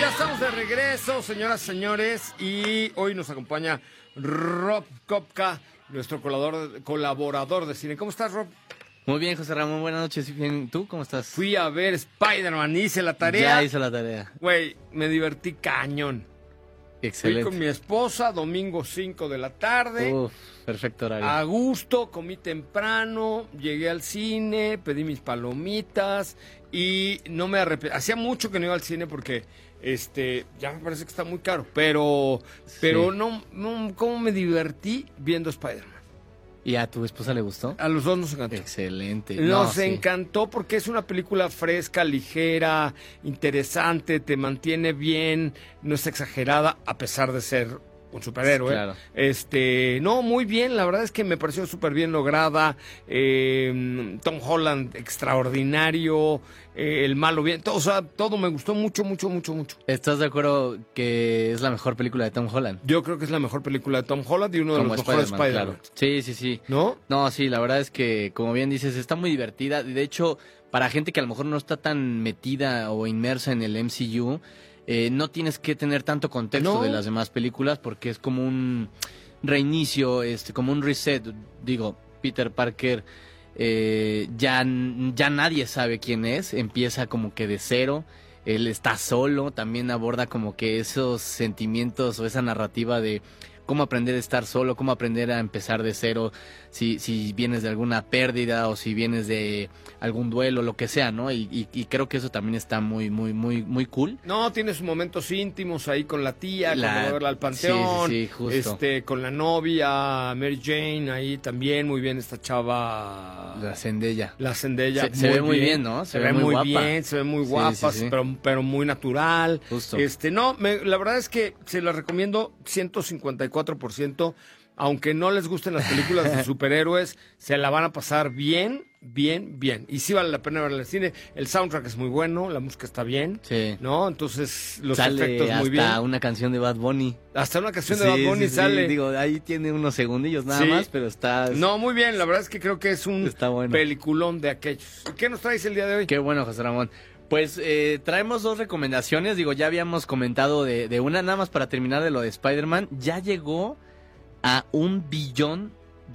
Ya estamos de regreso, señoras y señores, y hoy nos acompaña Rob Kopka, nuestro colaborador de cine. ¿Cómo estás, Rob? Muy bien, José Ramón, buenas noches. Bien, ¿tú cómo estás? Fui a ver Spider-Man, hice la tarea. Ya hice la tarea. Güey, me divertí cañón. Excelente. Fui con mi esposa, domingo 5 de la tarde. Uf, perfecto horario. A gusto, comí temprano, llegué al cine, pedí mis palomitas y no me arrepentí. Hacía mucho que no iba al cine porque ya me parece que está muy caro, pero no, cómo me divertí viendo Spider-Man. ¿Y a tu esposa le gustó? A los dos nos encantó. Excelente. Nos encantó porque es una película fresca, ligera, interesante, te mantiene bien, no es exagerada, a pesar de ser un superhéroe. Claro. No, muy bien, la verdad es que me pareció súper bien lograda. Tom Holland, extraordinario. El malo bien, todo, o sea, todo me gustó mucho. ¿Estás de acuerdo que es la mejor película de Tom Holland? Yo creo que es la mejor película de Tom Holland y uno de Como los mejores Spider-Man. Claro. Sí. ¿No? No, sí, la verdad es que, como bien dices, está muy divertida. De hecho, para gente que a lo mejor no está tan metida o inmersa en el MCU, no tienes que tener tanto contexto de las demás películas porque es como un reinicio, como un reset. Digo, Peter Parker ya nadie sabe quién es, empieza como que de cero, él está solo, también aborda como que esos sentimientos o esa narrativa de cómo aprender a estar solo, cómo aprender a empezar de cero, si vienes de alguna pérdida o si vienes de algún duelo, lo que sea, ¿no? Y creo que eso también está muy cool. No, tiene sus momentos íntimos ahí con la tía, cuando va a verla al panteón, sí, justo. Con la novia, Mary Jane, ahí también muy bien esta chava. La Zendaya. Se ve muy bien, ¿no? Se ve muy guapa. Bien, se ve muy guapa, Sí. Pero muy natural. Justo. La verdad es que se la recomiendo 154%. Aunque no les gusten las películas de superhéroes, se la van a pasar bien. Y sí vale la pena verla en el cine. El soundtrack es muy bueno, la música está bien. Sí. ¿No? Entonces, los sale efectos muy bien. Hasta una canción de Bad Bunny. Hasta una canción de Bad Bunny sale. Sí, digo, ahí tiene unos segundillos nada más, pero está... No, muy bien, la verdad es que creo que es un bueno. peliculón de aquellos. ¿Qué nos traes el día de hoy? Qué bueno, José Ramón. Pues traemos dos recomendaciones. Digo, ya habíamos comentado de una, nada más para terminar de lo de Spider-Man. Ya llegó a 1.200.000.000.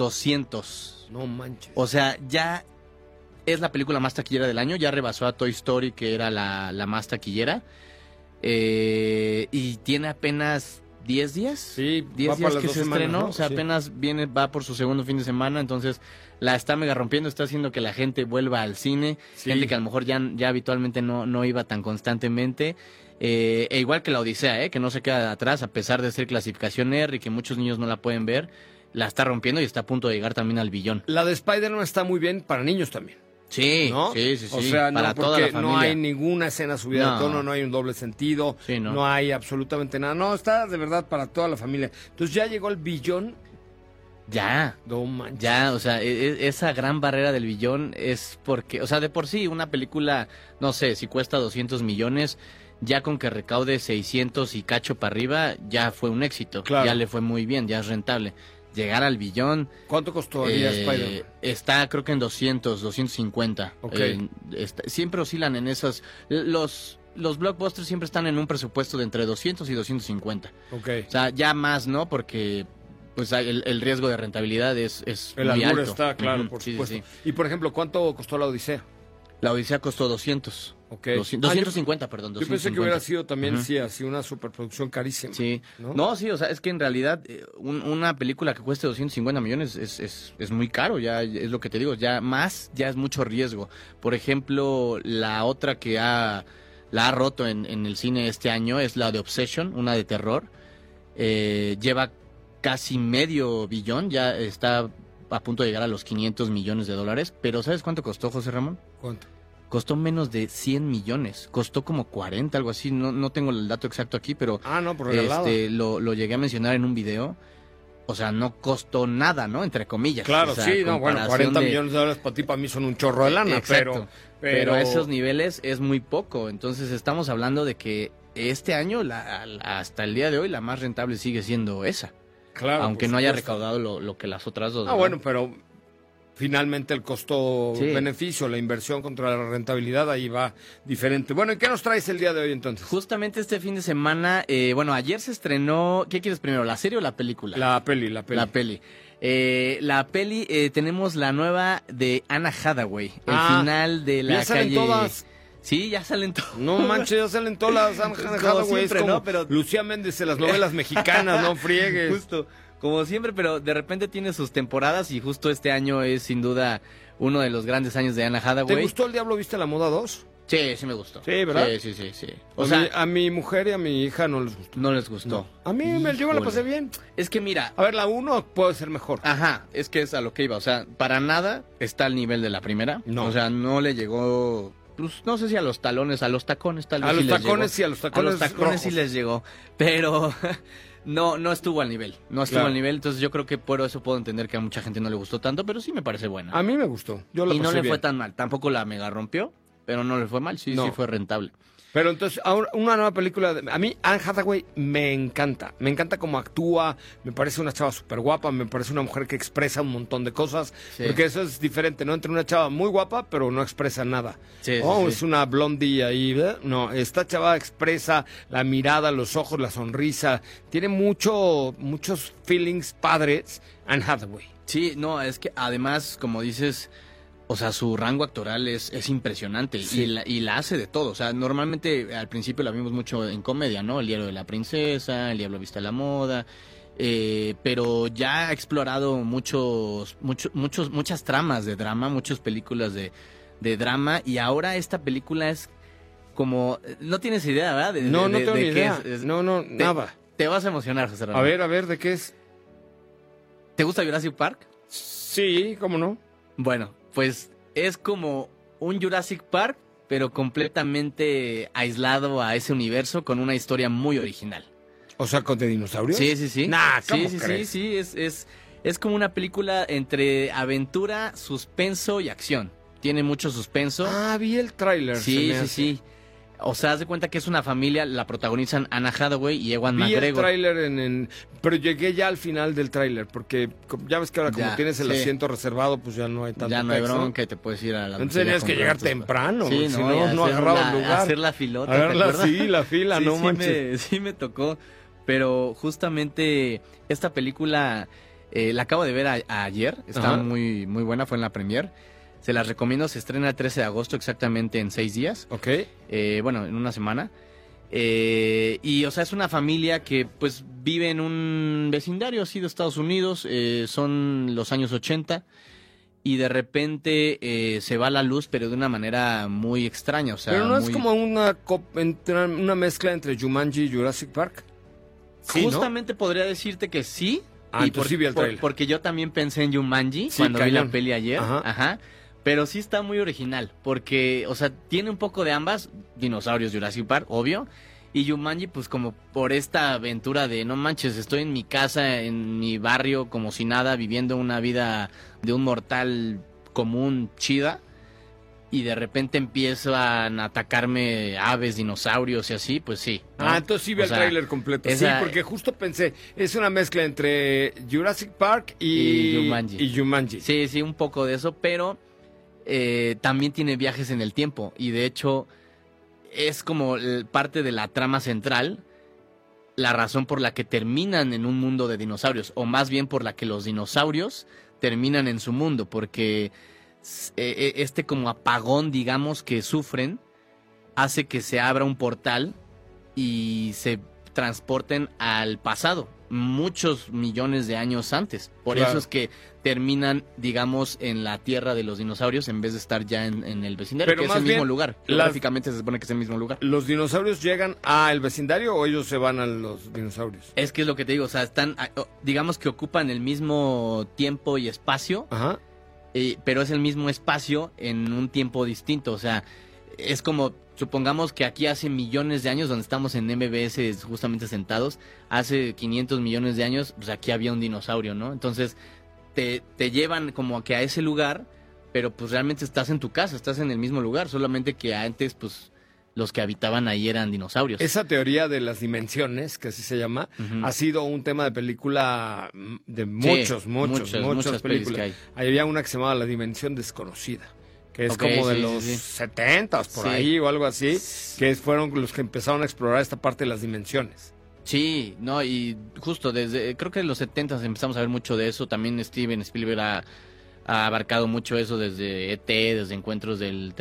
No manches. O sea, ya es la película más taquillera del año. Ya rebasó a Toy Story, que era la más taquillera. Y tiene apenas 10 días. Sí, 10 días que se estrenó. ¿no? O sea, sí. apenas va por su segundo fin de semana. Entonces, la está mega rompiendo. Está haciendo que la gente vuelva al cine. Sí. Gente que a lo mejor ya habitualmente no iba tan constantemente. Igual que la Odisea, que no se queda atrás, a pesar de ser clasificación R y que muchos niños no la pueden ver, la está rompiendo y está a punto de llegar también al billón. La de Spider-Man está muy bien para niños también. Sí, ¿no? sí. O sea, para no, toda la porque familia. no hay ninguna escena subida de tono, no hay un doble sentido, Sí, no. no hay absolutamente nada. No, está de verdad para toda la familia. Entonces ya llegó el billón. Ya. No manches. Ya, o sea, esa gran barrera del billón es porque, o sea, de por sí una película, no sé, si cuesta 200 millones, ya con que recaude 600 y cacho para arriba, ya fue un éxito. Claro. Ya le fue muy bien, ya es rentable. Llegar al billón... ¿Cuánto costaría Spider-Man? Está creo que en 250. Ok. Siempre oscilan en esas... Los blockbusters siempre están en un presupuesto de entre 200 y 250. Ok. O sea, ya más, ¿no? Porque pues el riesgo de rentabilidad es El muy albur alto. está, claro, Ujú, por sí, supuesto. sí. Y por ejemplo, ¿cuánto costó la Odisea? La Odisea costó 200. Ok. 250, perdón. Yo pensé 250. que hubiera sido también, Ujú. sí, así una superproducción carísima. Sí. ¿No? No, sí, o sea, es que en realidad una película que cueste 250 millones es muy caro, ya es lo que te digo, ya es mucho riesgo. Por ejemplo, la otra que la ha roto en el cine este año es la de Obsession, una de terror. Lleva casi medio billón, ya está a punto de llegar a los 500 millones de dólares, pero ¿sabes cuánto costó, José Ramón? ¿Cuánto? Costó menos de 100 millones, costó como 40, algo así, no tengo el dato exacto aquí, pero No, por regalado. lo llegué a mencionar en un video. O sea, no costó nada, ¿no? Entre comillas. Claro, o sea, sí, no, bueno, 40 millones de dólares para ti, para mí son un chorro de lana, Exacto. pero a esos niveles es muy poco. Entonces estamos hablando de que este año, hasta el día de hoy, la más rentable sigue siendo esa. claro, aunque por no haya supuesto. recaudado lo que las otras dos. Ah, ¿verdad? bueno, pero finalmente el costo-beneficio, la inversión contra la rentabilidad, ahí va diferente. Bueno, ¿y qué nos traes el día de hoy entonces? Justamente este fin de semana, ayer se estrenó, ¿qué quieres primero, la serie o la película? La peli. La peli, tenemos la nueva de Anne Hathaway, el final de la ya salen calle... todas. Sí, ya salen todas. No manches, ya salen todas las Anne Hathaway, siempre, es como ¿no? Pero... Lucía Méndez en las novelas mexicanas, no friegues. Justo, como siempre, pero de repente tiene sus temporadas y justo este año es sin duda uno de los grandes años de Anne Hathaway. ¿Te gustó El Diablo Viste la Moda 2? Sí, sí me gustó. Sí, ¿verdad? Sí. O sea, a mi mujer y a mi hija no les gustó. No les gustó. No. A mí yo me la pasé bien. Es que mira... A ver, la 1 puede ser mejor. Ajá, es que es a lo que iba. O sea, para nada está al nivel de la primera. No. O sea, no le llegó... Pues, no sé si a los talones, a los tacones tal vez. A los sí les tacones, llegó. sí, a los tacones rojos. Sí les llegó. Pero... No estuvo al nivel, Claro. al nivel, entonces yo creo que por eso puedo entender que a mucha gente no le gustó tanto, pero sí me parece buena. A mí me gustó, yo la Y no pasé le bien. fue tan mal, tampoco la mega rompió, pero no le fue mal, sí fue rentable. Pero entonces, ahora, una nueva película, a mí Anne Hathaway me encanta cómo actúa, me parece una chava súper guapa, me parece una mujer que expresa un montón de cosas, Sí. porque eso es diferente, ¿no? Entre una chava muy guapa, pero no expresa nada. Sí, Oh, sí. es una blondie ahí, ¿verdad? No, esta chava expresa la mirada, los ojos, la sonrisa, tiene muchos feelings padres, Anne Hathaway. Sí, no, es que además, como dices, o sea, su rango actoral es impresionante Sí. y la hace de todo. O sea, normalmente al principio la vimos mucho en comedia, ¿no? El diario de la princesa, El diablo viste a la moda, pero ya ha explorado muchas tramas de drama, muchas películas de drama y ahora esta película es como... No tienes idea, ¿verdad? No tengo ni qué idea. No, nada. Te vas a emocionar, José Ramón. A ver, ¿de qué es? ¿Te gusta Jurassic Park? Sí, ¿cómo no? Bueno, pues es como un Jurassic Park, pero completamente aislado a ese universo con una historia muy original. O sea, ¿con de dinosaurios? Sí. Nah, ¿cómo sí, crees? sí, es como una película entre aventura, suspenso y acción. Tiene mucho suspenso. Ah, vi el tráiler. Sí. O sea, haz de cuenta que es una familia, la protagonizan Anna Hathaway y Ewan Vi el McGregor. tráiler pero llegué ya al final del tráiler, porque ya ves que ahora como Ya, tienes el sí. asiento reservado, pues ya no hay tanto Ya no hay texto. bronca y te puedes ir a la... Entonces tenías que llegar temprano, Sí, si no, no agarrabas lugar. hacer la filota, ¿te Agarrar acuerdas? la fila, Sí, no manches. sí me tocó, pero justamente esta película la acabo de ver ayer, está Ajá. muy buena, fue en la premier. Se las recomiendo, se estrena el 13 de agosto exactamente en 6 días, Ok. en una semana. Y o sea, es una familia que pues vive en un vecindario así de Estados Unidos, son los años 80 y de repente se va la luz, pero de una manera muy extraña, o sea, Pero no es muy... como una mezcla entre Jumanji y Jurassic Park. Sí, ¿no? Justamente podría decirte que sí. Ah, entonces sí vi el tráiler. Porque yo también pensé en Jumanji Sí, cuando vi cañón. la peli ayer. Ajá. Pero sí está muy original. Porque, o sea, tiene un poco de ambas. Dinosaurios, Jurassic Park, obvio. Y Jumanji, pues como por esta aventura de no manches, estoy en mi casa, en mi barrio, como si nada, viviendo una vida de un mortal común, chida. Y de repente empiezan a atacarme aves, dinosaurios y así, pues sí, ¿no? Ah, entonces sí vi O el sea, tráiler completo. esa- Sí, porque justo pensé, es una mezcla entre Jurassic Park Y Jumanji. y Jumanji. Sí, un poco de eso, pero también tiene viajes en el tiempo. Y de hecho, es como parte de la trama central, la razón por la que terminan en un mundo de dinosaurios, o más bien por la que los dinosaurios terminan en su mundo, porque este como apagón, digamos, que sufren, hace que se abra un portal y se transporten al pasado, muchos millones de años antes. Por Claro. eso es que terminan, digamos, en la tierra de los dinosaurios en vez de estar ya en el vecindario, Pero que es más el mismo bien, lugar. las- Geográficamente se supone que es el mismo lugar. ¿Los dinosaurios llegan al vecindario o ellos se van a los dinosaurios? Es que es lo que te digo, o sea, están, digamos que ocupan el mismo tiempo y espacio, Ajá. pero es el mismo espacio en un tiempo distinto. O sea, es como, supongamos que aquí hace millones de años, donde estamos en MBS justamente sentados, hace 500 millones de años, pues aquí había un dinosaurio, ¿no? Entonces, te llevan como que a ese lugar, pero pues realmente estás en tu casa, estás en el mismo lugar, solamente que antes, pues, los que habitaban ahí eran dinosaurios. Esa teoría de las dimensiones, que así se llama, ha sido un tema de película de muchas películas. Que hay. Había una que se llamaba La Dimensión Desconocida, que es como de los 70s, por ahí o algo así, que fueron los que empezaron a explorar esta parte de las dimensiones. Sí, no, y justo desde, creo que en los 70s empezamos a ver mucho de eso. También Steven Spielberg ha abarcado mucho eso desde E.T., desde encuentros del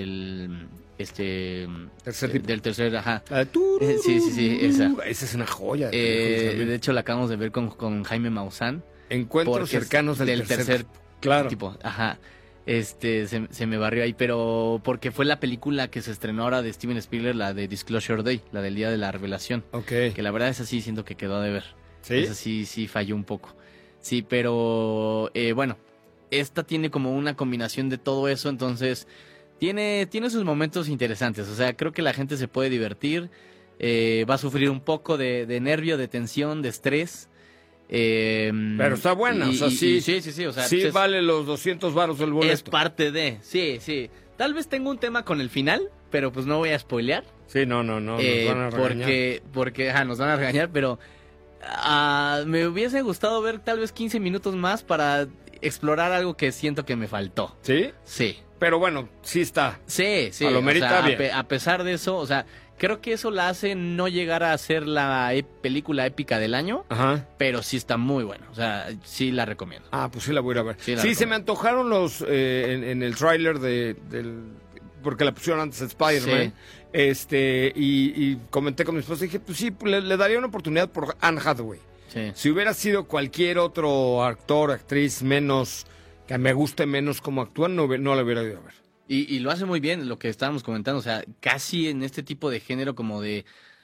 tercer, ajá. Sí, esa. Esa es una joya. De hecho, la acabamos de ver con Jaime Maussan. Encuentros cercanos del tercer claro. Tipo, ajá. Se me barrió ahí, pero porque fue la película que se estrenó ahora de Steven Spielberg, la de Disclosure Day, la del Día de la Revelación. Okay. Que la verdad es así, siento que quedó de ver. ¿Sí? Esa sí falló un poco. Sí, pero bueno, esta tiene como una combinación de todo eso, entonces tiene sus momentos interesantes. O sea, creo que la gente se puede divertir, va a sufrir un poco de nervio, de tensión, de estrés. Pero está buena, sí, o sea, sí vale los 200 varos del boleto. Es parte de, sí. Tal vez tengo un tema con el final, pero pues no voy a spoilear. Sí, no, nos van a regañar. Porque nos van a regañar, pero me hubiese gustado ver tal vez 15 minutos más para explorar algo que siento que me faltó. ¿Sí? Sí. Pero bueno, sí está. Sí. A lo merita bien. A pesar de eso, o sea, creo que eso la hace no llegar a ser la película épica del año, ajá, pero sí está muy buena. O sea, sí la recomiendo. Pues sí la voy a ir a ver. Sí, se me antojaron los en el tráiler porque la pusieron antes de Spider-Man. Sí. Y comenté con mi esposa y dije, pues sí, le daría una oportunidad por Anne Hathaway. Sí. Si hubiera sido cualquier otro actor, actriz que me guste menos cómo actúan, no la hubiera ido a ver. Y lo hace muy bien, lo que estábamos comentando, o sea, casi en este tipo de género como de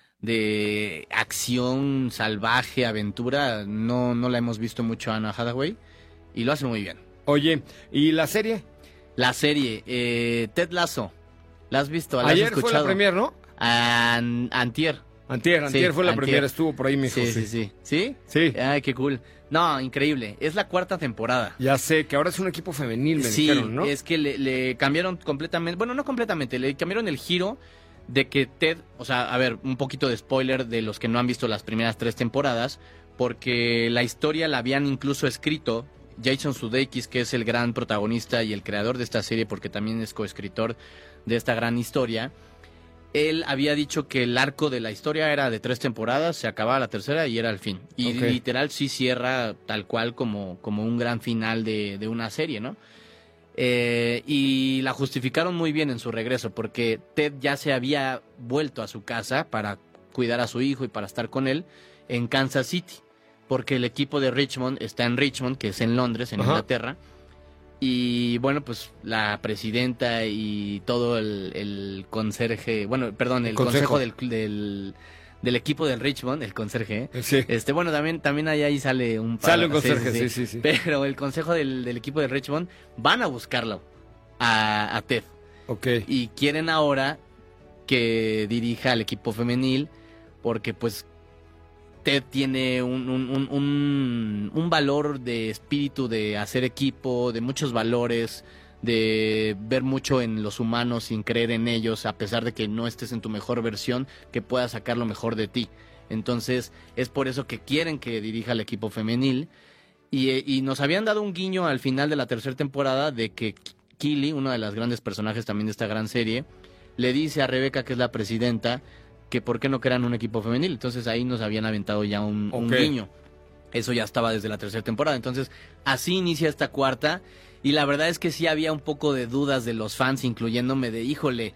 acción salvaje, aventura, no la hemos visto mucho a Anne Hathaway, y lo hace muy bien. Oye, ¿y la serie? La serie, Ted Lasso, ¿la has visto? ¿La Ayer has escuchado? Fue la premier, ¿no? Antier fue la premier, estuvo por ahí mi hijo. Sí. ¿Sí? Sí. Ay, qué cool. No, increíble. Es la 4ª temporada. Ya sé, que ahora es un equipo femenil, me dijeron, ¿no? Sí, es que le cambiaron completamente, bueno, no completamente, le cambiaron el giro de que Ted, o sea, a ver, un poquito de spoiler de los que no han visto las primeras 3 temporadas, porque la historia la habían incluso escrito Jason Sudeikis, que es el gran protagonista y el creador de esta serie, porque también es coescritor de esta gran historia. Él había dicho que el arco de la historia era de 3 temporadas, se acababa la tercera y era el fin. Y literal sí cierra tal cual como un gran final de una serie, ¿no? Y la justificaron muy bien en su regreso, porque Ted ya se había vuelto a su casa para cuidar a su hijo y para estar con él en Kansas City, porque el equipo de Richmond está en Richmond, que es en Londres, en Inglaterra. Y bueno, pues la presidenta y todo el conserje, bueno, perdón, el consejo del equipo del Richmond, el conserje. Sí. Bueno, también ahí sale un conserje, sí. Pero el consejo del equipo del Richmond van a buscarlo a Ted. Okay. Y quieren ahora que dirija al equipo femenil, porque pues Ted tiene un valor de espíritu, de hacer equipo, de muchos valores, de ver mucho en los humanos sin creer en ellos, a pesar de que no estés en tu mejor versión, que puedas sacar lo mejor de ti. Entonces, es por eso que quieren que dirija al equipo femenil. Y nos habían dado un guiño al final de la 3ª temporada de que Keely, uno de los grandes personajes también de esta gran serie, le dice a Rebecca, que es la presidenta, que por qué no crean un equipo femenil. Entonces ahí nos habían aventado ya un guiño. Eso ya estaba desde la 3ª temporada. Entonces así inicia esta 4ª. Y la verdad es que sí había un poco de dudas de los fans, incluyéndome, de híjole,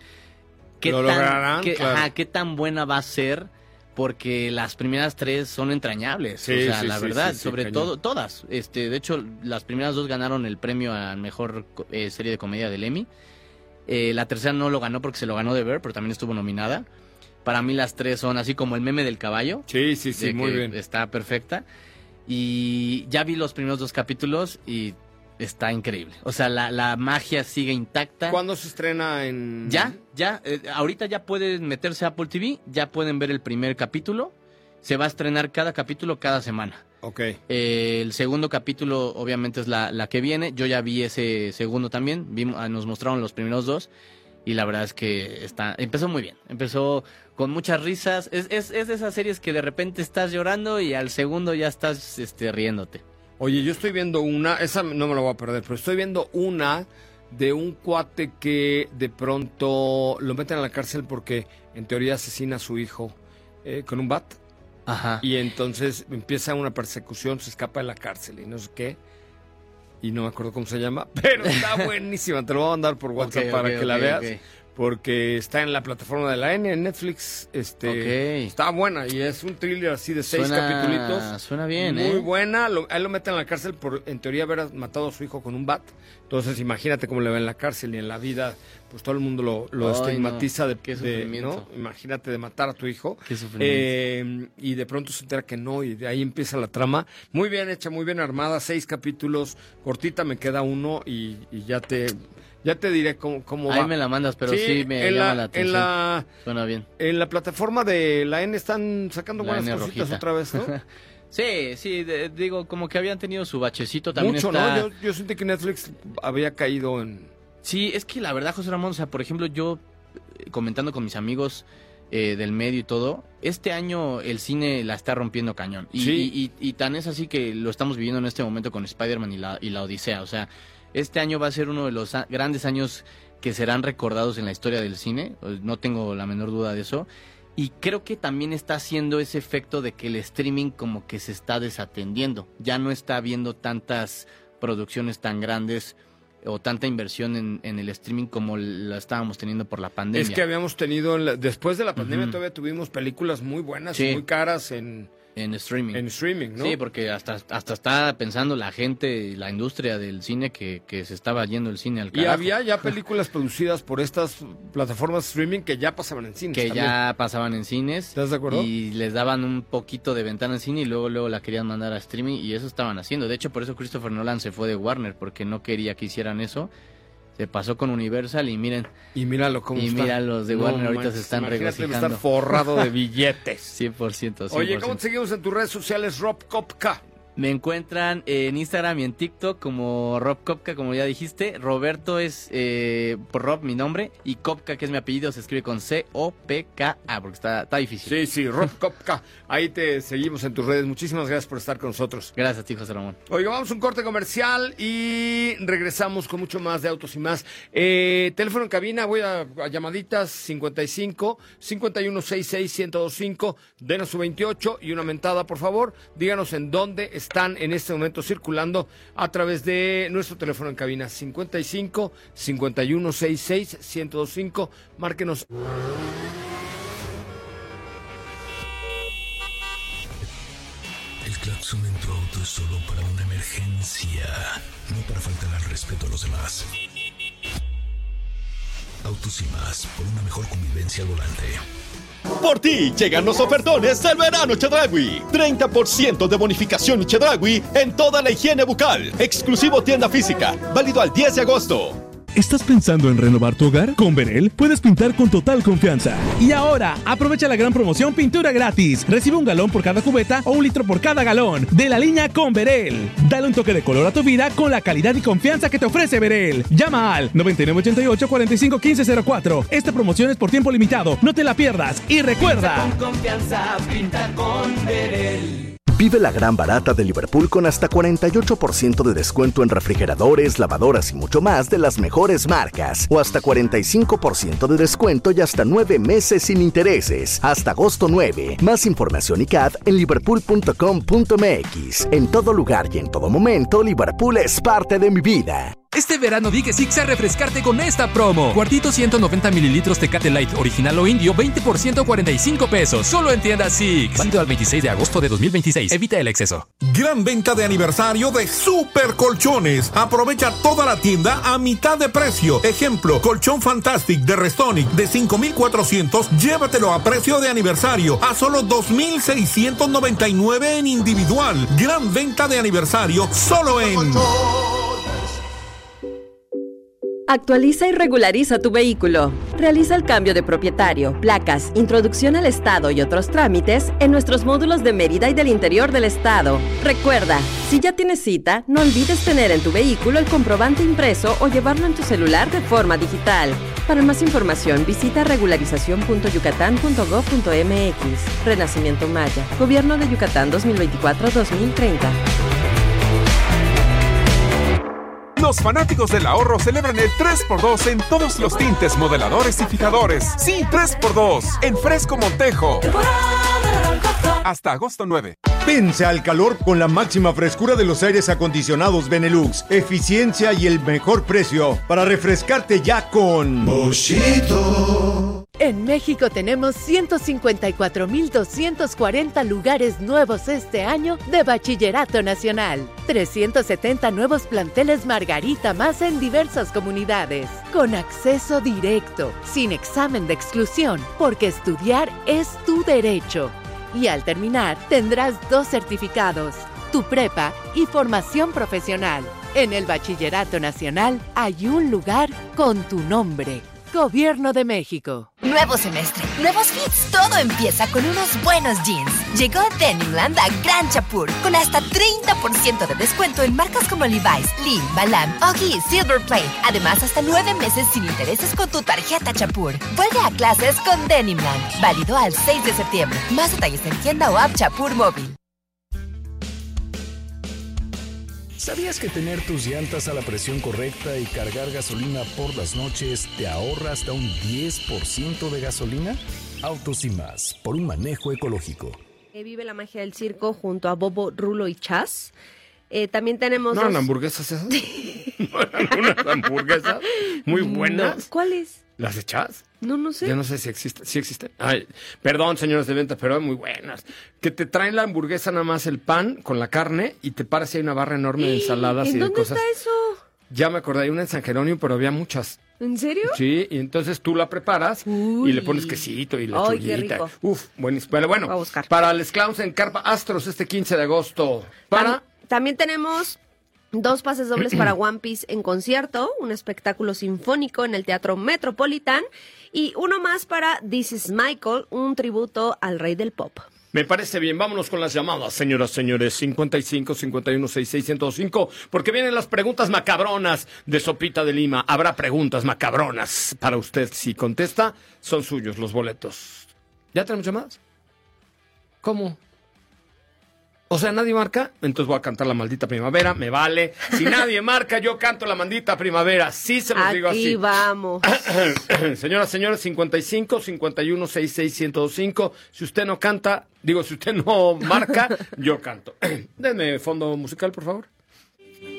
¿qué tan buena va a ser? Porque las primeras 3 son entrañables. Sí, o sea, la verdad, sobre cañón. todo todas. De hecho, las primeras 2 ganaron el premio a mejor serie de comedia del Emmy. La tercera no lo ganó porque se lo ganó The Bear, pero también estuvo nominada. Para mí las 3 son así como el meme del caballo. Sí, muy bien. Está perfecta. Y ya vi los primeros 2 capítulos y está increíble. O sea, la magia sigue intacta. ¿Cuándo se estrena en...? Ya. Ahorita ya pueden meterse a Apple TV, ya pueden ver el primer capítulo. Se va a estrenar cada capítulo cada semana. Ok. El segundo capítulo obviamente es la que viene. Yo ya vi ese segundo también. Nos mostraron los primeros 2. y la verdad es que empezó muy bien, empezó con muchas risas, es de esas series que de repente estás llorando y al segundo ya estás riéndote. Oye, yo estoy viendo esa no me la voy a perder, pero estoy viendo una de un cuate que de pronto lo meten a la cárcel porque en teoría asesina a su hijo con un bat. Ajá. Y entonces empieza una persecución, se escapa de la cárcel y no sé qué. Y no me acuerdo cómo se llama, pero está buenísima. Te lo voy a mandar por WhatsApp para que la veas. Okay. Porque está en la plataforma de la N, en Netflix. Está buena y es un thriller así de 6 capítulos. Suena bien, muy buena. A él lo meten en la cárcel por, en teoría, haber matado a su hijo con un bat. Entonces, imagínate cómo le va en la cárcel y en la vida. Pues todo el mundo lo estigmatiza ¿no? Imagínate de matar a tu hijo. Qué sufrimiento. Y de pronto se entera que no, y de ahí empieza la trama. Muy bien hecha, muy bien armada. 6 capítulos, cortita, me queda uno y ya te diré cómo va. Ahí me la mandas, pero sí me llama la atención. Suena bien. En la plataforma de la N están sacando buenas cositas otra vez, ¿no? Sí, digo, como que habían tenido su bachecito también. Mucho, ¿no? Yo sentí que Netflix había caído en... Sí, es que la verdad, José Ramón, o sea, por ejemplo, yo comentando con mis amigos del medio y todo, este año el cine la está rompiendo cañón. Y tan es así que lo estamos viviendo en este momento con Spider-Man y la Odisea. O sea, este año va a ser uno de los grandes años que serán recordados en la historia del cine. No tengo la menor duda de eso. Y creo que también está haciendo ese efecto de que el streaming como que se está desatendiendo. Ya no está habiendo tantas producciones tan grandes o tanta inversión en el streaming como la estábamos teniendo por la pandemia. Es que habíamos tenido, después de la pandemia todavía tuvimos películas muy buenas y muy caras en streaming. En streaming, ¿no? Sí, porque hasta está pensando la gente, la industria del cine que se estaba yendo el cine al carajo. Y había ya películas producidas por estas plataformas de streaming que ya pasaban en cines. Que también ya pasaban en cines. ¿Estás de acuerdo? Y les daban un poquito de ventana en cine y luego la querían mandar a streaming y eso estaban haciendo. De hecho, por eso Christopher Nolan se fue de Warner, porque no quería que hicieran eso. Se pasó con Universal y miren. Y míralo cómo está. Y mira, los de Warner ahorita se están regocijando. Estar forrado de billetes. 100%. Oye, ¿cómo te seguimos en tus redes sociales, Rob Kopka? Me encuentran en Instagram y en TikTok como Rob Kopka, como ya dijiste. Roberto es por Rob, mi nombre. Y Kopka, que es mi apellido, se escribe con C-O-P-K-A, porque está difícil. Sí, Rob Kopka. Ahí te seguimos en tus redes. Muchísimas gracias por estar con nosotros. Gracias a ti, José Ramón. Oiga, vamos a un corte comercial y regresamos con mucho más de Autos y Más. Teléfono en cabina, voy a llamaditas 55 5166 1025. Denos su 28 y una mentada, por favor. Díganos en dónde están en este momento circulando a través de nuestro teléfono en cabina 55 5166 1025. Márquenos. El claxon en tu auto es solo para una emergencia, no para faltar al respeto a los demás. Autos y Más, por una mejor convivencia al volante. Por ti llegan los ofertones del verano Chedraui. 30% de bonificación Chedraui en toda la higiene bucal. Exclusivo tienda física, válido al 10 de agosto. ¿Estás pensando en renovar tu hogar? Con Verel puedes pintar con total confianza. Y ahora, aprovecha la gran promoción pintura gratis. Recibe 1 galón por cada cubeta o 1 litro por cada galón. De la línea con Verel. Dale un toque de color a tu vida con la calidad y confianza que te ofrece Verel. Llama al 9988-451504. Esta promoción es por tiempo limitado. No te la pierdas. Y recuerda... Pinta con confianza, pinta con Verel. Vive la gran barata de Liverpool con hasta 48% de descuento en refrigeradores, lavadoras y mucho más de las mejores marcas. O hasta 45% de descuento y hasta 9 meses sin intereses. Hasta agosto 9. Más información y CAD en liverpool.com.mx. En todo lugar y en todo momento, Liverpool es parte de mi vida. Este verano di que Six a refrescarte con esta promo. Cuartito 190 mililitros Tecate Light original o indio, 20% 45 pesos. Solo en tiendas Six. Válido al 26 de agosto de 2026. Evita el exceso. Gran venta de aniversario de Super Colchones. Aprovecha toda la tienda a mitad de precio. Ejemplo, colchón Fantastic de Restonic de 5,400. Llévatelo a precio de aniversario a solo 2,699 en individual. Gran venta de aniversario solo en... Actualiza y regulariza tu vehículo. Realiza el cambio de propietario, placas, introducción al estado y otros trámites en nuestros módulos de Mérida y del interior del estado. Recuerda, si ya tienes cita, no olvides tener en tu vehículo el comprobante impreso o llevarlo en tu celular de forma digital. Para más información, visita regularización.yucatán.gov.mx. Renacimiento Maya. Gobierno de Yucatán 2024-2030. Los fanáticos del ahorro celebran el 3x2 en todos los tintes, modeladores y fijadores. Sí, 3x2 en Fresco Montejo. Hasta agosto 9. Vence al calor con la máxima frescura de los aires acondicionados Benelux. Eficiencia y el mejor precio para refrescarte ya con Boschito. En México tenemos 154,240 lugares nuevos este año de Bachillerato Nacional. 370 nuevos planteles Margarita más en diversas comunidades. Con acceso directo, sin examen de exclusión, porque estudiar es tu derecho. Y al terminar, tendrás 2 certificados, tu prepa y formación profesional. En el Bachillerato Nacional hay un lugar con tu nombre. Gobierno de México. Nuevo semestre, nuevos hits. Todo empieza con unos buenos jeans. Llegó Denimland a Gran Chapur con hasta 30% de descuento en marcas como Levi's, Lee, Balam, Oggy y Silver Plate. Además, hasta 9 meses sin intereses con tu tarjeta Chapur. Vuelve a clases con Denimland. Válido al 6 de septiembre. Más detalles en tienda o app Chapur móvil. ¿Sabías que tener tus llantas a la presión correcta y cargar gasolina por las noches te ahorra hasta un 10% de gasolina? Autos y más, por un manejo ecológico. Vive la magia del circo junto a Bobo, Rulo y Chas. También tenemos... ¿No eran hamburguesas esas? ¿No eran unas hamburguesas muy buenas? No. ¿Cuáles? ¿Las de Chas? No sé. Yo no sé si existen. ¿Sí existen? Ay, perdón, señores de venta, pero muy buenas. Que te traen la hamburguesa nada más el pan con la carne y te paras y hay una barra enorme de ensaladas y de cosas. ¿En dónde está eso? Ya me acordé, hay una en San Jerónimo, pero había muchas. ¿En serio? Sí, y entonces tú la preparas y le pones quesito y lechuguita. Qué rico. Uf, buenísimo. Pero bueno, para Les Clowns en Carpa Astros este 15 de agosto. También tenemos 2 pases dobles para One Piece en concierto, un espectáculo sinfónico en el Teatro Metropolitan, y uno más para This Is Michael, un tributo al rey del pop. Me parece bien, vámonos con las llamadas, señoras, señores, 55 51 66 105, porque vienen las preguntas macabronas de Sopita de Lima. Habrá preguntas macabronas para usted. Si contesta, son suyos los boletos. ¿Ya tenemos llamadas? ¿Cómo? O sea, ¿nadie marca? Entonces voy a cantar La Maldita Primavera, me vale. Si nadie marca, yo canto La Maldita Primavera. Sí se los digo así. Aquí vamos. Señoras, señores, 55 51 66 105. Si usted no canta, si usted no marca, yo canto. Denme fondo musical, por favor.